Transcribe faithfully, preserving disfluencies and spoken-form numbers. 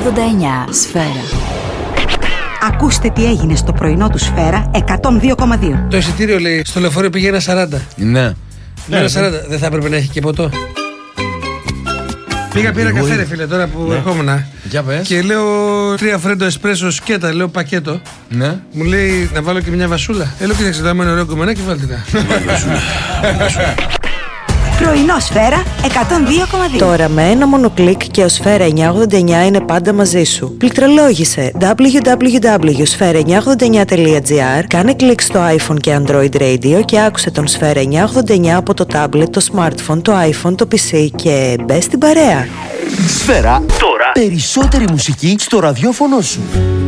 ογδόντα εννιά. Σφαίρα. Ακούστε τι έγινε στο πρωινό του Σφαίρα εκατόν δύο κόμμα δύο. Το εισιτήριο λέει στο λεωφορείο πήγε ένα σαράντα. Ναι. Ένα σαράντα. Δεν θα έπρεπε να έχει και ποτό. Πήγα, πήρα καφέ, ρε φίλε, τώρα που ερχόμουν. Για πες. Και λέω τρία φρέντο εσπρέσο σκέτα, λέω πακέτο. Ναι. Μου λέει να βάλω και μια βασούλα. Ε, λέω κοίταξε, δάμε ένα ωραίο κομμενάκι, βάλτε τα. Πρωινό Σφαίρα εκατόν δύο κόμμα δύο. Τώρα με ένα μόνο κλικ και ο Σφαίρα εννιακόσια ογδόντα εννιά είναι πάντα μαζί σου. Πληκτρολόγησε double-u double-u double-u τελεία σφαίρα εννιακόσια ογδόντα εννιά τελεία τζι άρ, κάνε κλικ στο iPhone και Android Radio και άκουσε τον Σφαίρα εννιακόσια ογδόντα εννιά από το tablet, το smartphone, το iPhone, το πι σι και μπες στην παρέα. Σφαίρα, τώρα περισσότερη μουσική στο ραδιόφωνο σου.